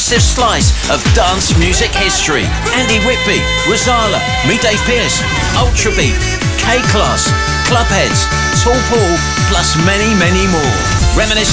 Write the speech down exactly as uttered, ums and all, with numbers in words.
massive slice of dance music history. Andy Whitby, Rosala, me Dave Pearce, Ultrabeat, K-Class, Clubheads, Tall Paul, plus many, many more. Reminisce